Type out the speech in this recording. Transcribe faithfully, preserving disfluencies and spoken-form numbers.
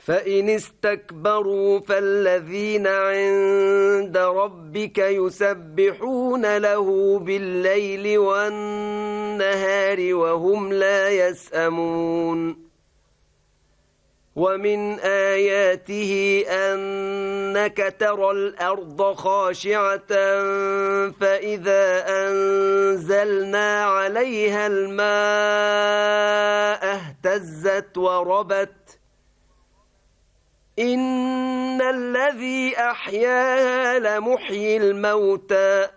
فإن استكبروا فالذين عند ربك يسبحون له بالليل والنهار وهم لا يسأمون ومن آياته أنك ترى الأرض خاشعة فإذا أنزلنا عليها الماء اهتزت وربت إن الذي أحياها لمحيي الموتى